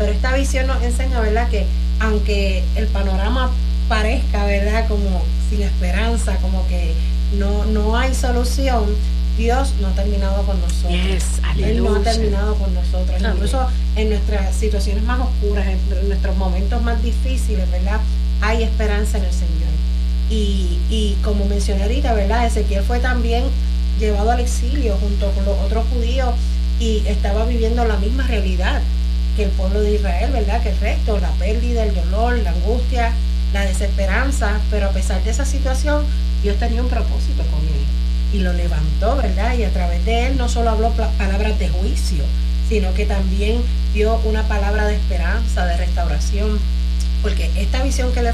Pero esta visión nos enseña, ¿verdad?, que aunque el panorama parezca, ¿verdad?, como sin esperanza, como que no hay solución, Dios no ha terminado con nosotros. Yes, Él no ha terminado con nosotros. Amén. Incluso en nuestras situaciones más oscuras, en nuestros momentos más difíciles, ¿verdad?, hay esperanza en el Señor. Y como mencioné ahorita, ¿verdad?, Ezequiel fue también llevado al exilio junto con los otros judíos y estaba viviendo la misma realidad que el pueblo de Israel, ¿verdad?, que el resto, la pérdida, el dolor, la angustia, la desesperanza. Pero a pesar de esa situación, Dios tenía un propósito con él y lo levantó, ¿verdad? Y a través de él no solo habló palabras de juicio, sino que también dio una palabra de esperanza, de restauración, porque esta visión que le